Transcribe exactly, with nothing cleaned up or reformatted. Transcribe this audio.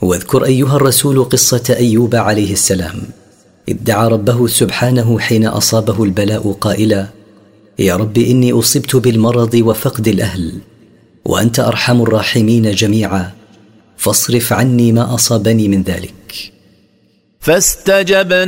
واذكر أيها الرسول قصة أيوب عليه السلام إذ دعا ربه سبحانه حين أصابه البلاء قائلا: يا رب إني أصبت بالمرض وفقد الأهل وأنت أرحم الراحمين جميعا، فاصرف عني ما أصابني من ذلك. فاستجبنا